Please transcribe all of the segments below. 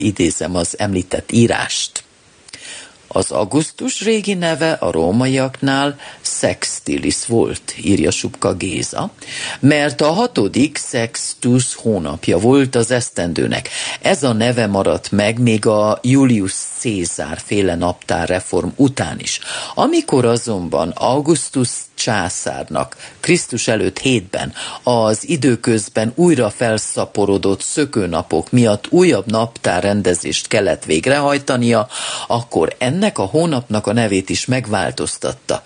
idézem az említett írást. Az augusztus régi neve a rómaiaknál Sextilis volt, írja Subka Géza, mert a 6. Sextus hónapja volt az esztendőnek. Ez a neve maradt meg még a Julius Cézár féle naptárreform után is. Amikor azonban Augustus császárnak Krisztus előtt 7-ben az időközben újra felszaporodott szökőnapok miatt újabb naptárrendezést kellett végrehajtania, akkor ennek a hónapnak a nevét is megváltoztatta.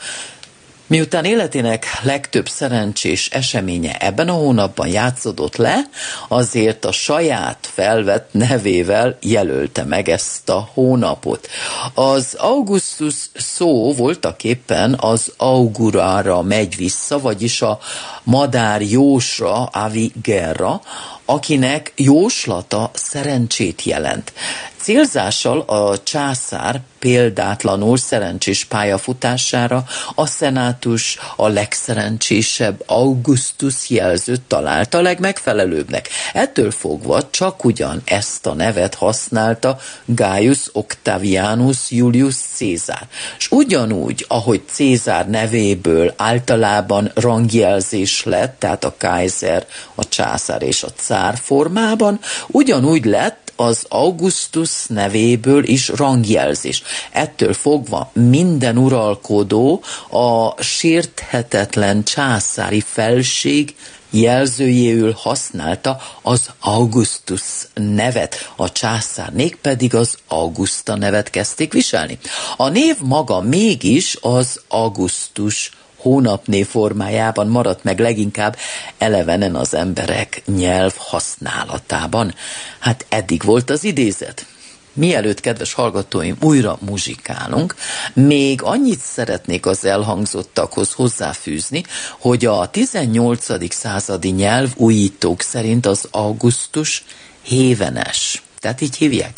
Miután életének legtöbb szerencsés eseménye ebben a hónapban játszódott le, azért a saját felvett nevével jelölte meg ezt a hónapot. Az Augustus szó voltaképpen az augurára megy vissza, vagyis a madár jósra, avigerra, akinek jóslata szerencsét jelent. Célzással a császár példátlanul szerencsés pályafutására a szenátus a legszerencsésebb Augustus jelzőt találta legmegfelelőbbnek. Ettől fogva csak ugyan ezt a nevet használta Gaius Octavianus Julius Cézár. És ugyanúgy, ahogy Cézár nevéből általában rangjelzés lett, tehát a Kaiser, a császár és a cár formában, ugyanúgy lett az Augustus nevéből is rangjelzés. Ettől fogva minden uralkodó a sérthetetlen császári felség jelzőjéül használta az Augustus nevet, a császárnék pedig az Augusta nevet kezdték viselni. A név maga mégis az Augustus hónapnév formájában maradt meg leginkább elevenen az emberek nyelv használatában. Hát eddig volt az idézet. Mielőtt, kedves hallgatóim, újra muzsikálunk, még annyit szeretnék az elhangzottakhoz hozzáfűzni, hogy a 18. századi nyelvújítók szerint az augusztus hévenes. Tehát így hívják.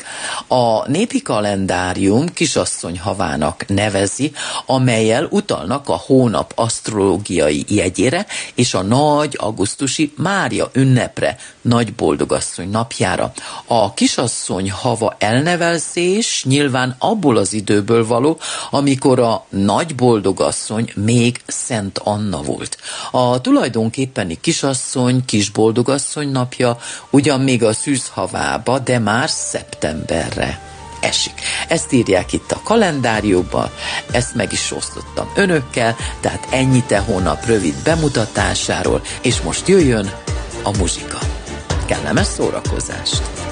A népi kalendárium kisasszony havának nevezi, amellyel utalnak a hónap asztrológiai jegyére és a nagy augusztusi Mária ünnepre, nagy boldogasszony napjára. A kisasszony hava elnevezés nyilván abból az időből való, amikor a nagy boldogasszony még Szent Anna volt. A tulajdonképpeni kisasszony, kis boldogasszony napja ugyan még a szűzhavába, de már szeptemberre esik. Ezt írják itt a kalendáriumban, ezt meg is osztottam önökkel, tehát ennyit e hónap rövid bemutatásáról, és most jöjjön a muzsika. Kellemes szórakozást!